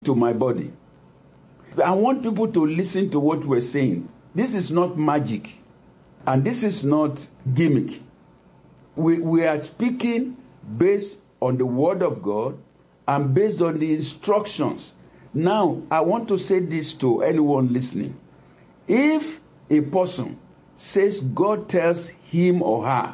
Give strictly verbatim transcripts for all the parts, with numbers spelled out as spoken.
to my body. I want people to listen to what we're saying. This is not magic, and this is not gimmick. We, we are speaking based on the Word of God and based on the instructions. Now, I want to say this to anyone listening. If a person says God tells him or her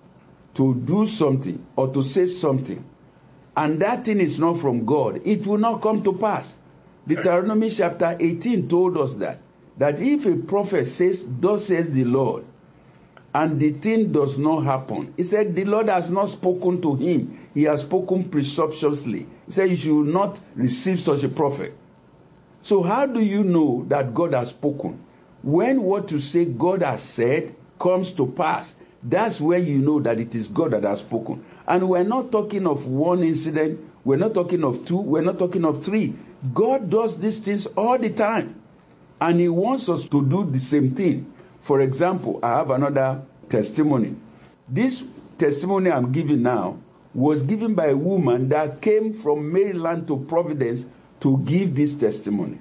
to do something or to say something, and that thing is not from God, it will not come to pass. Deuteronomy chapter eighteen told us that, that if a prophet says, thus says the Lord, and the thing does not happen, he said the Lord has not spoken to him. He has spoken presumptuously. He said you should not receive such a prophet. So how do you know that God has spoken? When what you say God has said comes to pass, that's when you know that it is God that has spoken. And we're not talking of one incident. We're not talking of two. We're not talking of three. God does these things all the time. And he wants us to do the same thing. For example, I have another testimony. This testimony I'm giving now was given by a woman that came from Maryland to Providence to give this testimony.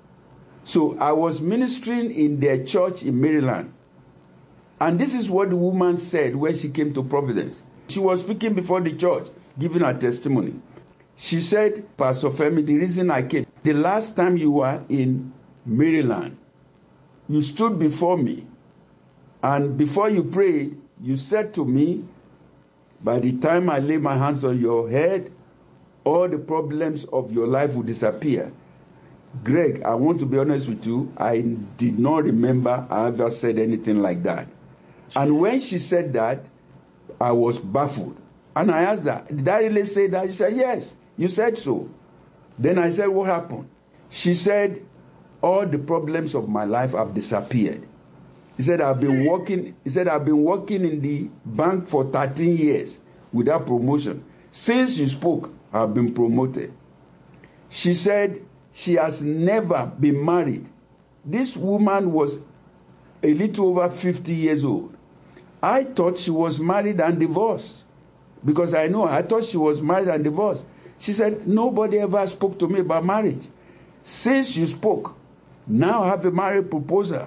So I was ministering in their church in Maryland. And this is what the woman said when she came to Providence. She was speaking before the church, giving her testimony. She said, Pastor Femi, the reason I came, the last time you were in Maryland, you stood before me. And before you prayed, you said to me, by the time I lay my hands on your head, all the problems of your life will disappear. Greg, I want to be honest with you. I did not remember I ever said anything like that. And when she said that, I was baffled. And I asked her, did I really say that? She said, yes, you said so. Then I said, what happened? She said, all the problems of my life have disappeared. He said, I've been working, he said, I've been working in the bank for thirteen years without promotion. Since you spoke, I've been promoted. She said she has never been married. This woman was a little over fifty years old. I thought she was married and divorced. Because I know, I thought she was married and divorced. She said, nobody ever spoke to me about marriage. Since you spoke, now I have a marriage proposal.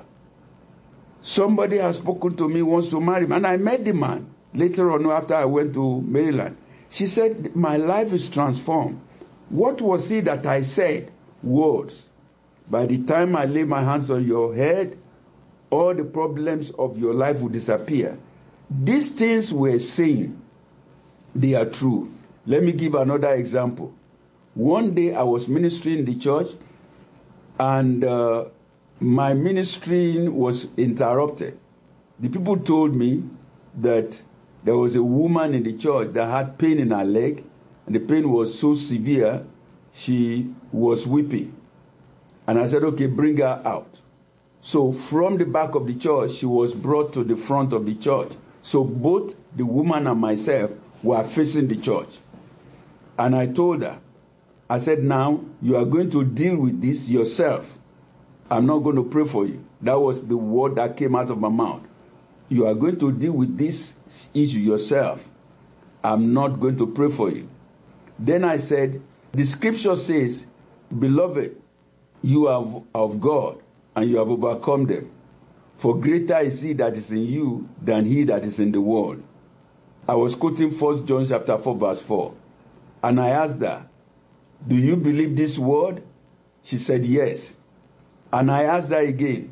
Somebody has spoken to me, wants to marry me. And I met the man later on after I went to Maryland. She said, my life is transformed. What was it that I said? Words. By the time I lay my hands on your head, all the problems of your life will disappear. These things we're saying, they are true. Let me give another example. One day I was ministering in the church, and uh, my ministry was interrupted. The people told me that there was a woman in the church that had pain in her leg, and the pain was so severe, she was weeping. And I said, okay, bring her out. So from the back of the church, she was brought to the front of the church. So both the woman and myself were facing the church. And I told her, I said, now you are going to deal with this yourself. I'm not going to pray for you. That was the word that came out of my mouth. You are going to deal with this issue yourself. I'm not going to pray for you. Then I said, the scripture says, beloved, you are of God, and you have overcome them. For greater is he that is in you than he that is in the world. I was quoting First John chapter four, verse four. And I asked her, do you believe this word? She said, yes. And I asked her again,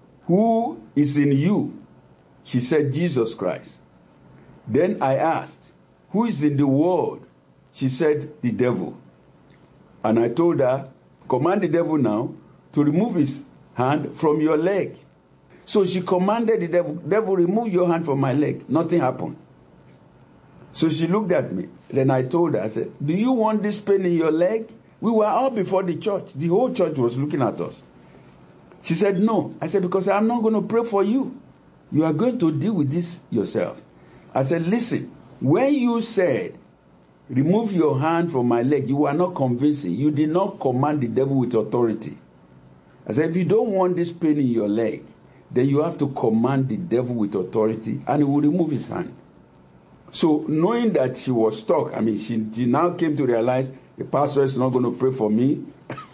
who is in you? She said, Jesus Christ. Then I asked, who is in the world? She said, the devil. And I told her, command the devil now to remove his hand from your leg. So she commanded the devil, devil, remove your hand from my leg. Nothing happened. So she looked at me. Then I told her, I said, do you want this pain in your leg? We were all before the church. The whole church was looking at us. She said, no. I said, because I'm not going to pray for you. You are going to deal with this yourself. I said, listen, when you said, remove your hand from my leg, you were not convincing. You did not command the devil with authority. I said, if you don't want this pain in your leg, then you have to command the devil with authority, and he will remove his hand. So knowing that she was stuck, I mean, she, she now came to realize the pastor is not going to pray for me.